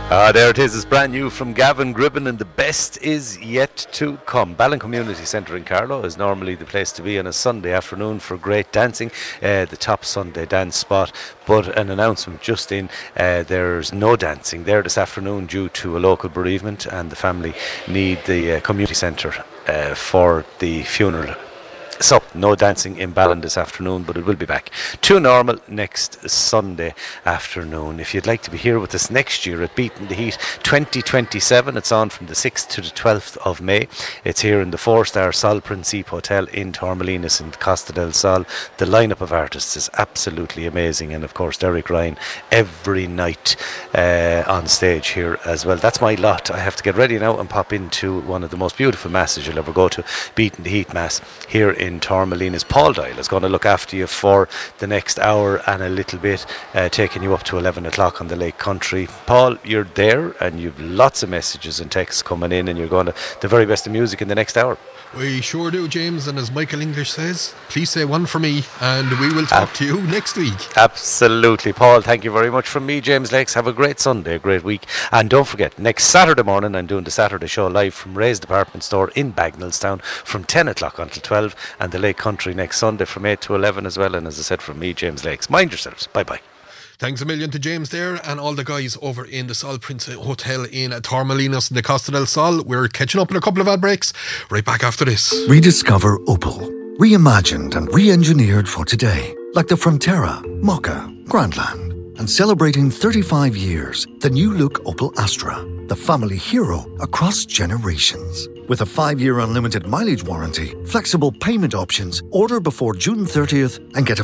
There it is. It's brand new from Gavin Gribben, and the best is yet to come. Ballin Community Centre in Carlow is normally the place to be on a Sunday afternoon for great dancing, the top Sunday dance spot. But an announcement just in, there's no dancing there this afternoon due to a local bereavement, and the family need the community centre for the funeral. So, no dancing in Ballin this afternoon, but it will be back to normal next Sunday afternoon. If you'd like to be here with us next year at Beating the Heat 2027, it's on from the 6th to the 12th of May. It's here in the 4-star Sol Principe Hotel in Torremolinos in Costa del Sol. The lineup of artists is absolutely amazing, and of course Derek Ryan every night on stage here as well. That's my lot. I have to get ready now and pop into one of the most beautiful masses you'll ever go to, Beating the Heat Mass here in Torremolinos. Paul Doyle is going to look after you for the next hour and a little bit, taking you up to 11 o'clock on the Lake Country. Paul, you're there and you've lots of messages and texts coming in, and you're going to the very best of music in the next hour. We sure do, James, and as Michael English says, please say one for me and we will talk to you next week. Absolutely, Paul, thank you very much from me, James Lakes. Have a great Sunday, a great week, and don't forget, next Saturday morning I'm doing the Saturday show live from Ray's Department Store in Bagnallstown from 10 o'clock until 12, and the Lake Country next Sunday from 8 to 11 as well. And as I said, from me, James Lakes, mind yourselves. Bye bye. Thanks a million to James there and all the guys over in the Sol Prince Hotel in Torremolinos in the Costa del Sol. We're catching up in a couple of ad breaks. Right back after this. Rediscover Opel. Reimagined and re-engineered for today. Like the Frontera, Mokka, Grandland. And celebrating 35 years, the new look Opel Astra. The family hero across generations. With a 5-year unlimited mileage warranty, flexible payment options, order before June 30th and get a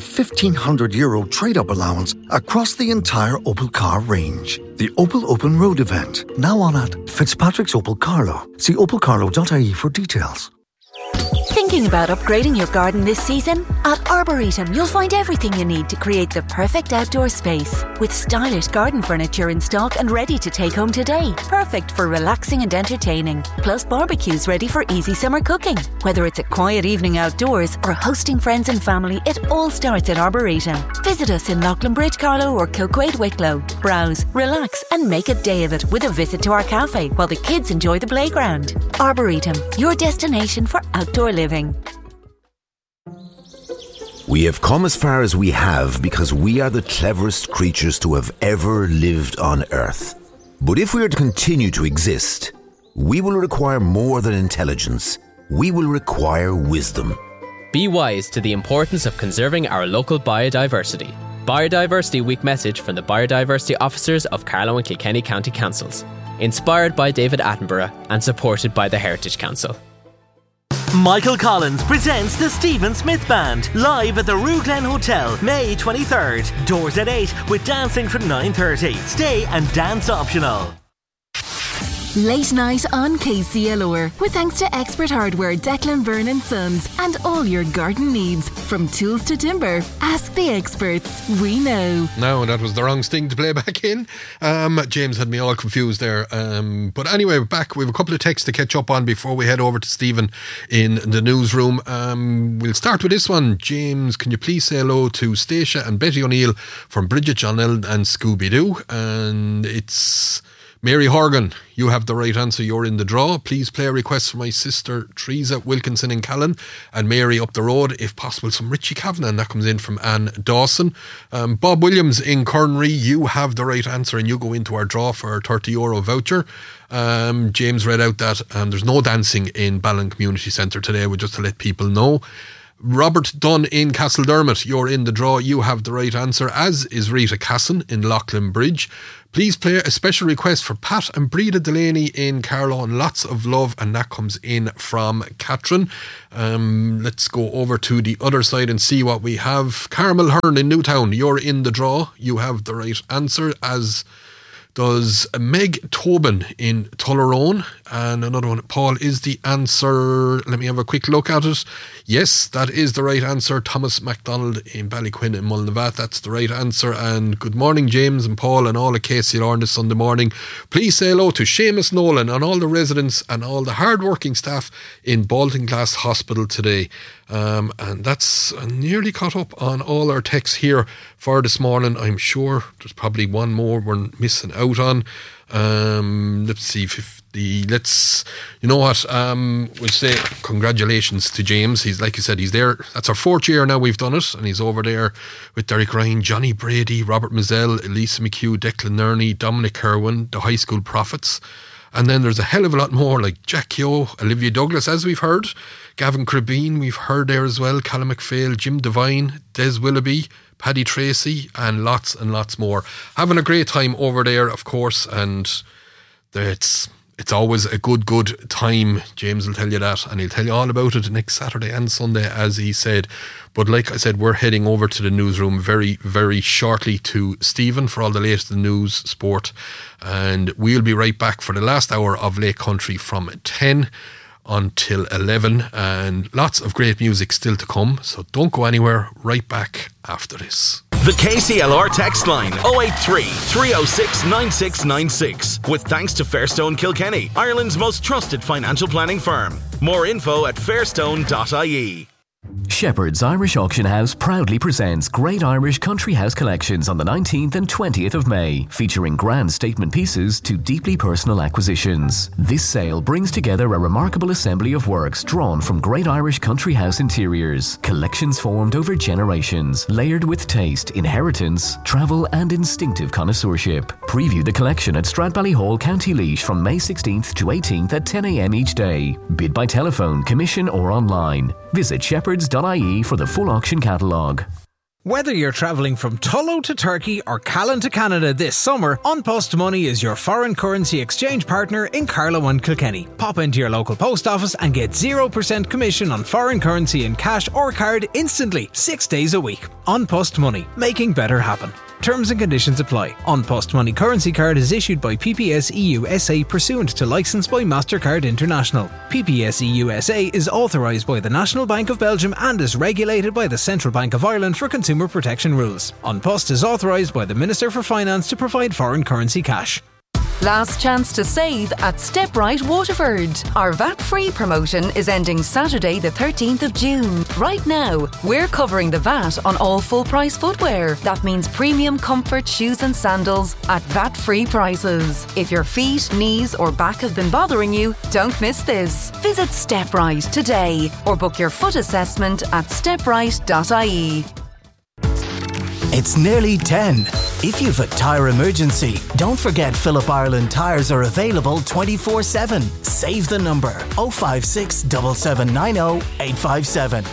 €1,500 trade-up allowance across the entire Opel car range. The Opel Open Road event, now on at Fitzpatrick's Opel Carlow. See opelcarlow.ie for details. Thinking about upgrading your garden this season? At Arboretum, you'll find everything you need to create the perfect outdoor space. With stylish garden furniture in stock and ready to take home today. Perfect for relaxing and entertaining. Plus barbecues ready for easy summer cooking. Whether it's a quiet evening outdoors or hosting friends and family, it all starts at Arboretum. Visit us in Loughlin Bridge, Carlow or Kilquade, Wicklow. Browse, relax and make a day of it with a visit to our cafe while the kids enjoy the playground. Arboretum, your destination for outdoor living. We have come as far as we have because we are the cleverest creatures to have ever lived on Earth. But if we are to continue to exist, we will require more than intelligence. We will require wisdom. Be wise to the importance of conserving our local biodiversity. Biodiversity Week message from the Biodiversity Officers of Carlow and Kilkenny County Councils. Inspired by David Attenborough and supported by the Heritage Council. Michael Collins presents the Stephen Smith Band live at the Rue Glen Hotel, May 23rd. Doors at 8 with dancing from 9:30. Stay and dance optional. Late night on KCLR with thanks to Expert Hardware, Declan Byrne & Sons, and all your garden needs. From tools to timber, ask the experts. We know. No, that was the wrong sting to play back in. James had me all confused there. But anyway, back. We have a couple of texts to catch up on before we head over to Stephen in the newsroom. We'll start with this one. James, can you please say hello to Stacia and Betty O'Neill from Bridget Johnell and Scooby-Doo? And it's Mary Horgan, you have the right answer. You're in the draw. Please play a request for my sister Teresa Wilkinson in Callan and Mary up the road. If possible, some Richie Kavanagh. And that comes in from Anne Dawson. Bob Williams in Cornry, you have the right answer and you go into our draw for our €30 voucher. James read out that there's no dancing in Ballin Community Centre today, just to let people know. Robert Dunn in Castledermot, you're in the draw. You have the right answer, as is Rita Casson in Loughlin Bridge. Please play a special request for Pat and Breda Delaney in Carlow and lots of love, and that comes in from Catherine. Let's go over to the other side and see what we have. Carmel Hearn in Newtown, you're in the draw. You have the right answer, as does Meg Tobin in Tullerone. And another one, Paul, is the answer. Let me have a quick look at it. Yes, that is the right answer. Thomas MacDonald in Ballyquin in Mulnavat. That's the right answer. And good morning, James and Paul and all of KCLR on this Sunday morning. Please say hello to Seamus Nolan and all the residents and all the hard-working staff in Baltinglass Hospital today. And that's nearly caught up on all our texts here for this morning. I'm sure there's probably one more we're missing out on. Let's see, 50. You know what? We'll say congratulations to James. He's, like you said, he's there. That's our 4th year now we've done it, and he's over there with Derek Ryan, Johnny Brady, Robert Mazzell, Elisa McHugh, Declan Nerney, Dominic Kerwin, the High School Prophets. And then there's a hell of a lot more, like Jack Keogh, Olivia Douglas, as we've heard, Gavin Crabeen, we've heard there as well, Callum McPhail, Jim Devine, Des Willoughby, Paddy Tracy, and lots more. Having a great time over there, of course, and it's always a good time. James will tell you that, and he'll tell you all about it next Saturday and Sunday, as he said. But like I said, we're heading over to the newsroom very, very shortly to Stephen for all the latest news, sport, and we'll be right back for the last hour of Lake Country from 10 until 11, and lots of great music still to come, so don't go anywhere. Right back after this. The KCLR text line 083 306 9696. With thanks to Fairstone Kilkenny, Ireland's most trusted financial planning firm. More info at fairstone.ie. Shepherd's Irish Auction House proudly presents Great Irish Country House Collections on the 19th and 20th of May, featuring grand statement pieces to deeply personal acquisitions. This sale brings together a remarkable assembly of works drawn from Great Irish Country House interiors, collections formed over generations, layered with taste, inheritance, travel and instinctive connoisseurship. Preview the collection at Stradbally Hall, County Laois from May 16th to 18th at 10 a.m. each day. Bid by telephone, commission or online. Visit shepherds.ie for the full auction catalogue. Whether you're travelling from Tullow to Turkey or Callan to Canada this summer, An Post Money is your foreign currency exchange partner in Carlow and Kilkenny. Pop into your local post office and get 0% commission on foreign currency in cash or card instantly, 6 days a week. An Post Money, making better happen. Terms and conditions apply. An Post Money currency card is issued by PPS EU SA pursuant to licence by MasterCard International. PPS EU SA is authorised by the National Bank of Belgium and is regulated by the Central Bank of Ireland for consumer protection rules. An Post is authorised by the Minister for Finance to provide foreign currency cash. Last chance to save at StepRite Waterford. Our VAT-free promotion is ending Saturday the 13th of June. Right now, we're covering the VAT on all full-price footwear. That means premium comfort shoes and sandals at VAT-free prices. If your feet, knees or back have been bothering you, don't miss this. Visit StepRite today or book your foot assessment at steprite.ie. It's nearly 10. If you've a tyre emergency, don't forget Phillip Ireland tyres are available 24/7. Save the number 056 7790 857.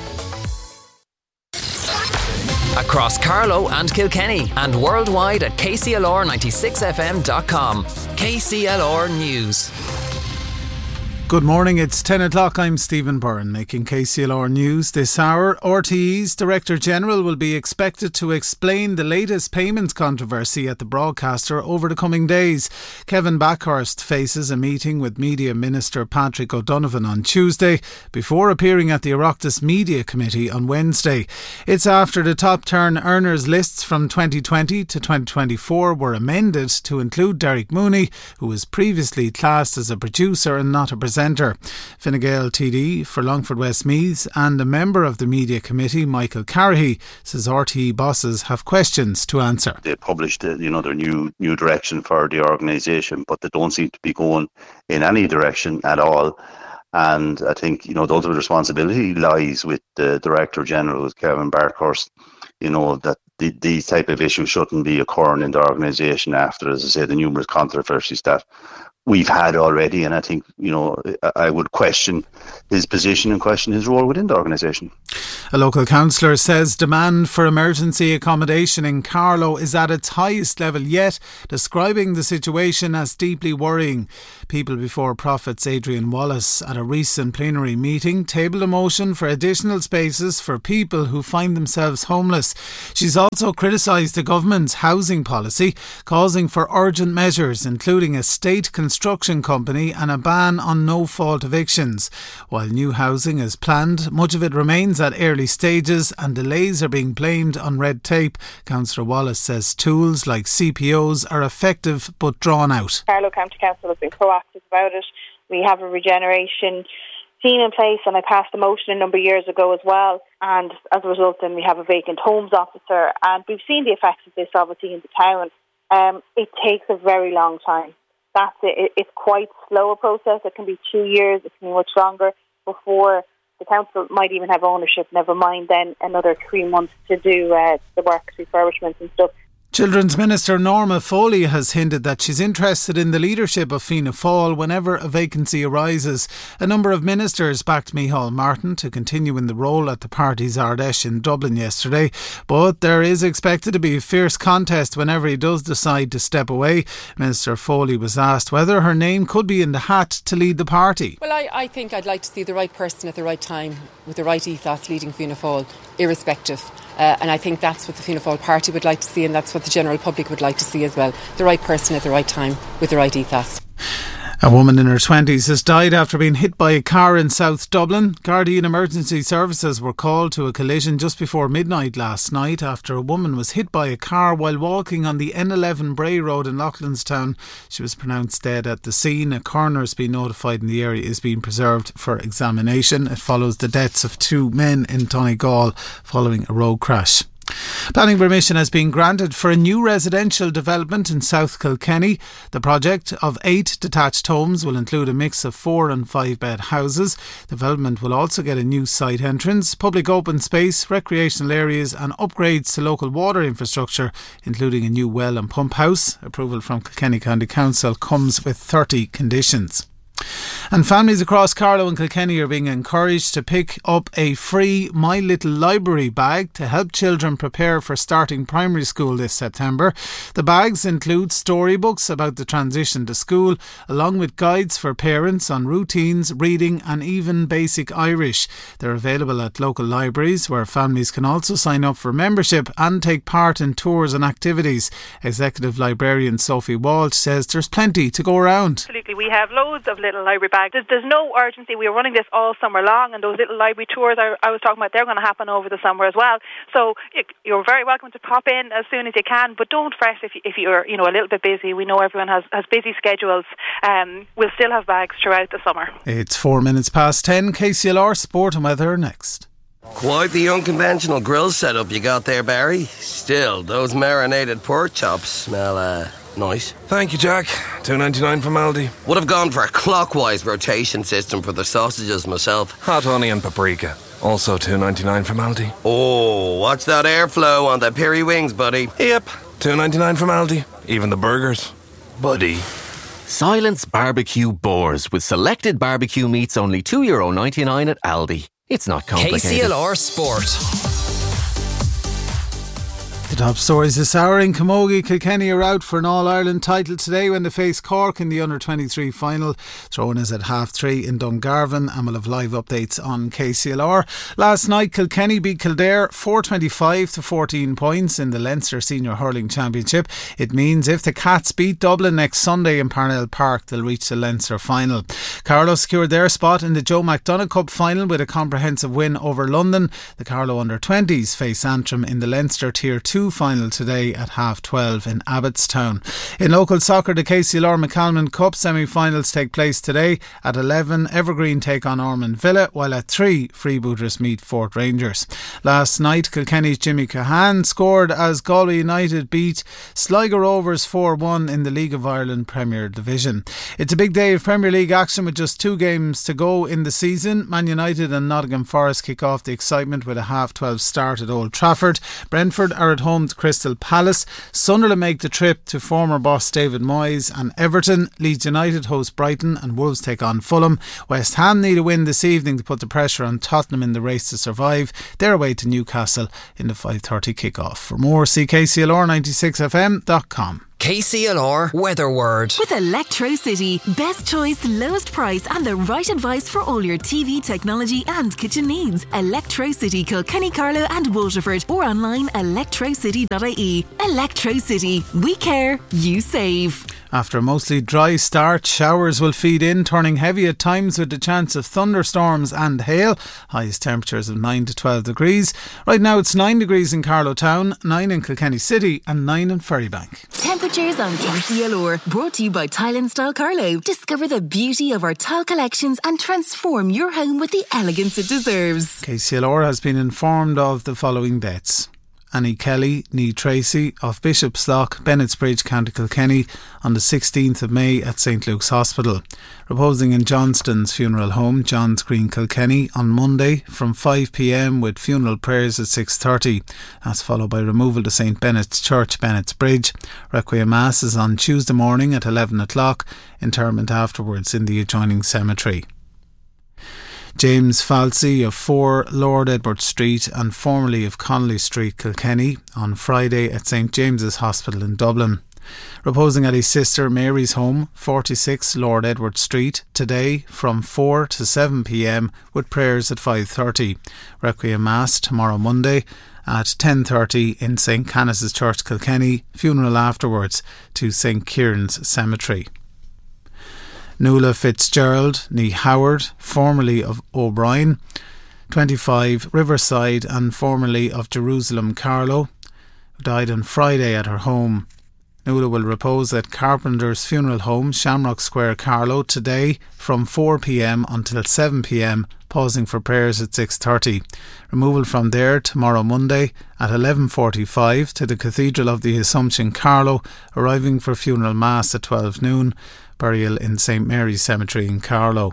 Across Carlow and Kilkenny and worldwide at KCLR96fm.com. KCLR News. Good morning, it's 10 o'clock. I'm Stephen Byrne making KCLR News this hour. RTE's Director General will be expected to explain the latest payment controversy at the broadcaster over the coming days. Kevin Backhurst faces a meeting with Media Minister Patrick O'Donovan on Tuesday before appearing at the Oireachtas Media Committee on Wednesday. It's after the top turn earners lists from 2020 to 2024 were amended to include Derek Mooney, who was previously classed as a producer and not a presenter. Fine Gael TD for Longford Westmeath and a member of the Media Committee, Michael Carrahy, says RTE bosses have questions to answer. They published their new direction for the organisation, but they don't seem to be going in any direction at all. And I think the ultimate responsibility lies with the Director General, Kevin Backhurst, that these type of issues shouldn't be occurring in the organisation after, as I say, the numerous controversies that we've had already. And I think, I would question his position and question his role within the organisation. A local councillor says demand for emergency accommodation in Carlow is at its highest level yet, describing the situation as deeply worrying. People Before Profits Adrian Wallace at a recent plenary meeting tabled a motion for additional spaces for people who find themselves homeless. She's also criticised the government's housing policy, calling for urgent measures including a state construction company and a ban on no-fault evictions. While new housing is planned, much of it remains at early stages and delays are being blamed on red tape. Councillor Wallace says tools like CPOs are effective but drawn out. Carlow County Council has been proactive about it. We have a regeneration team in place, and I passed a motion a number of years ago as well, and as a result then we have a vacant homes officer, and we've seen the effects of this obviously in the town. It takes a very long time. that's it. It's quite slow a process. It can be 2 years, it can be much longer before the council might even have ownership, never mind then another 3 months to do the works, refurbishments and stuff. Children's Minister Norma Foley has hinted that she's interested in the leadership of Fianna Fáil whenever a vacancy arises. A number of ministers backed Micheál Martin to continue in the role at the party's Ardèche in Dublin yesterday, but there is expected to be a fierce contest whenever he does decide to step away. Minister Foley was asked whether her name could be in the hat to lead the party. Well, I think I'd like to see the right person at the right time with the right ethos leading Fianna Fáil, irrespective. And I think that's what the Fianna Fáil party would like to see, and that's what the general public would like to see as well. The right person at the right time with the right ethos. A woman in her 20s has died after being hit by a car in South Dublin. Gardaí Emergency Services were called to a collision just before midnight last night after a woman was hit by a car while walking on the N11 Bray Road in Loughlinstown. She was pronounced dead at the scene. A coroner has been notified and the area is being preserved for examination. It follows the deaths of 2 men in Donegal following a road crash. Planning permission has been granted for a new residential development in South Kilkenny. The project of 8 detached homes will include a mix of 4 and 5 bed houses. Development will also get a new side entrance, public open space, recreational areas and upgrades to local water infrastructure, including a new well and pump house. Approval from Kilkenny County Council comes with 30 conditions. And families across Carlow and Kilkenny are being encouraged to pick up a free My Little Library bag to help children prepare for starting primary school this September. The bags include storybooks about the transition to school, along with guides for parents on routines, reading and even basic Irish. They're available at local libraries where families can also sign up for membership and take part in tours and activities. Executive Librarian Sophie Walsh says there's plenty to go around. Absolutely, we have loads of little library bags. There's no urgency. We are running this all summer long, and those little library tours I was talking about, they're going to happen over the summer as well. So you're very welcome to pop in as soon as you can, but don't fret if you're a little bit busy. We know everyone has busy schedules. We'll still have bags throughout the summer. It's 4 minutes past 10. KCLR Sport and Weather next. Quite the unconventional grill setup you got there, Barry. Still, those marinated pork chops smell nice. Thank you, Jack. $2.99 from Aldi. Would have gone for a clockwise rotation system for the sausages myself. Hot honey and paprika. Also $2.99 from Aldi. Oh, watch that airflow on the peri wings, buddy. Yep, $2.99 from Aldi. Even the burgers. Buddy. Silence Barbecue Boars with selected barbecue meats only €2.99 at Aldi. It's not complicated. KCLR Sport. The top stories this hour. In Camogie, Kilkenny are out for an All-Ireland title today when they face Cork in the Under-23 final. Throw-in is at 3:30 in Dungarvan, and we'll have live updates on KCLR. Last night, Kilkenny beat Kildare 4-25 to 14 points in the Leinster Senior Hurling Championship. It means if the Cats beat Dublin next Sunday in Parnell Park, they'll reach the Leinster final. Carlow secured their spot in the Joe McDonagh Cup final with a comprehensive win over London. The Carlow Under-20s face Antrim in the Leinster Tier 2 final today at 12:30 in Abbottstown. In local soccer, the KCLR McCalmont Cup semi-finals take place today. At 11, Evergreen take on Ormond Villa, while at 3, Freebooters meet Fort Rangers. Last night, Kilkenny's Jimmy Cahan scored as Galway United beat Sligo Rovers 4-1 in the League of Ireland Premier Division. It's a big day of Premier League action with just 2 games to go in the season. Man United and Nottingham Forest kick off the excitement with a 12:30 start at Old Trafford. Brentford are at home to Crystal Palace. Sunderland make the trip to former boss David Moyes and Everton. Leeds United host Brighton and Wolves take on Fulham. West Ham need a win this evening to put the pressure on Tottenham in the race to survive. They're away to Newcastle in the 5:30 kick-off. For more, see KCLR96fm.com. KCLR Weather Word. With Electrocity, best choice, lowest price and the right advice for all your TV, technology and kitchen needs. Electrocity, Kilkenny, Carlow and Waterford, or online electrocity.ie. Electrocity. We care, you save. After a mostly dry start, showers will feed in, turning heavy at times with the chance of thunderstorms and hail. Highest temperatures of 9 to 12 degrees. Right now it's 9 degrees in Carlow Town, 9 in Kilkenny City and 9 in Ferrybank. Temperatures on KCLR, brought to you by Tile & Style Carlow. Discover the beauty of our tile collections and transform your home with the elegance it deserves. KCLR has been informed of the following deaths. Annie Kelly, ní Tracy of Bishopslock, Bennettsbridge, County Kilkenny on the 16th of May at St Luke's Hospital. Reposing in Johnston's funeral home, John's Green, Kilkenny on Monday from 5pm with funeral prayers at 6:30. That's followed by removal to St Bennett's Church, Bennettsbridge. Requiem Mass is on Tuesday morning at 11 o'clock. Interment afterwards in the adjoining cemetery. James Falsey of 4 Lord Edward Street and formerly of Connolly Street, Kilkenny on Friday at St James's Hospital in Dublin. Reposing at his sister Mary's home, 46 Lord Edward Street, today from 4 to 7pm with prayers at 5:30. Requiem Mass tomorrow Monday at 10:30 in St Canice's Church, Kilkenny. Funeral afterwards to St Kieran's Cemetery. Nuala Fitzgerald, ní Howard, formerly of O'Brien, 25 Riverside and formerly of Jerusalem, Carlow, who died on Friday at her home. Nuala will repose at Carpenter's Funeral Home, Shamrock Square, Carlow, today from 4pm until 7pm, pausing for prayers at 6:30. Removal from there tomorrow Monday at 11:45 to the Cathedral of the Assumption, Carlow, arriving for funeral mass at 12 noon. Burial in St Mary's Cemetery in Carlow.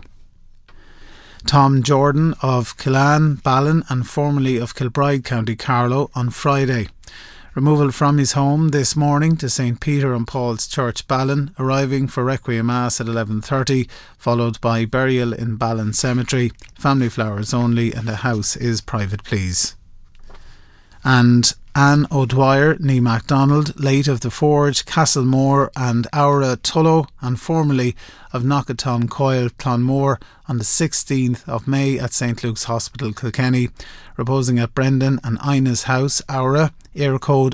Tom Jordan of Killan, Ballin and formerly of Kilbride, County Carlow on Friday. Removal from his home this morning to St Peter and Paul's Church, Ballin, arriving for Requiem Mass at 11:30, followed by burial in Ballin Cemetery. Family flowers only and the house is private, please. And Anne O'Dwyer, ní MacDonald, late of the Forge, Castlemore and Aura Tullow and formerly of Knockaton Coyle, Clonmore on the 16th of May at St Luke's Hospital, Kilkenny. Reposing at Brendan and Ina's house, Aura, air code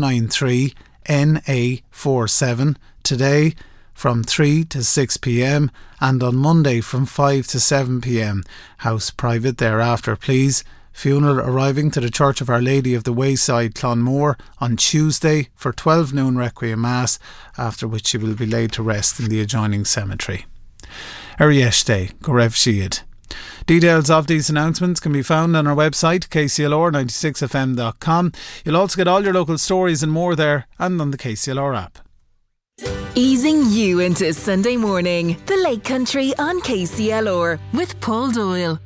R93NA47, today from 3 to 6pm and on Monday from 5 to 7pm. House private thereafter, please. Funeral arriving to the Church of Our Lady of the Wayside, Clonmore on Tuesday for 12 noon Requiem Mass, after which she will be laid to rest in the adjoining cemetery. Arieste, go raibh siad. Details of these announcements can be found on our website, kclr96fm.com. You'll also get all your local stories and more there and on the KCLR app. Easing you into Sunday morning, the Lake Country on KCLR with Paul Doyle.